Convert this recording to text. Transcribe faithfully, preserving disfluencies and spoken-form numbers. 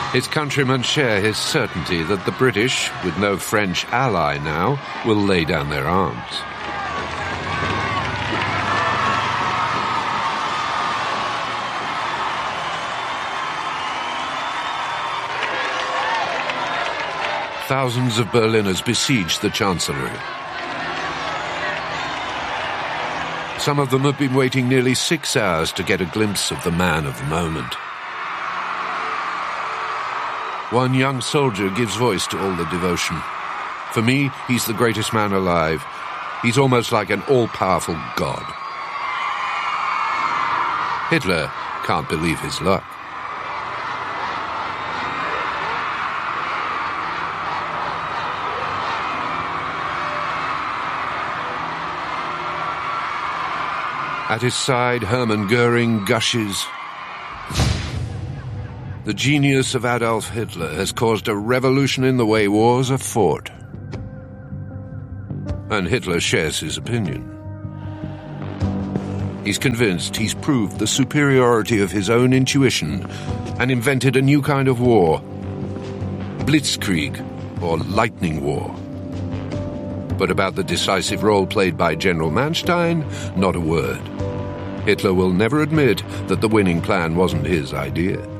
His countrymen share his certainty that the British, with no French ally now, will lay down their arms. Thousands of Berliners besiege the Chancellery. Some of them have been waiting nearly six hours to get a glimpse of the man of the moment. One young soldier gives voice to all the devotion. For me, he's the greatest man alive. He's almost like an all-powerful god. Hitler can't believe his luck. At his side, Hermann Goering gushes. The genius of Adolf Hitler has caused a revolution in the way wars are fought. And Hitler shares his opinion. He's convinced he's proved the superiority of his own intuition and invented a new kind of war. Blitzkrieg, or lightning war. But about the decisive role played by General Manstein, not a word. Hitler will never admit that the winning plan wasn't his idea.